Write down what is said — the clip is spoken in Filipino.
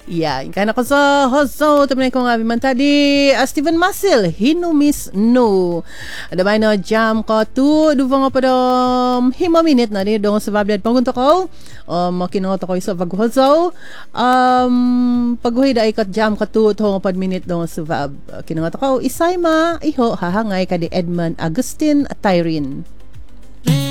Ya, kana ko sa hoso tamen ko nga man tadi Steven Masil hinumis no. Ada may no jam ko tu duwa nga pada hima minute na ni dong sa bablad pangunto ko. Makinot ko sa paghoso. Paghuhi da ikot jam ko tu tong pad minute dong sa vab. Kinangot ko isay ma iho hahangay kadi Edmund Agustin Tyrin.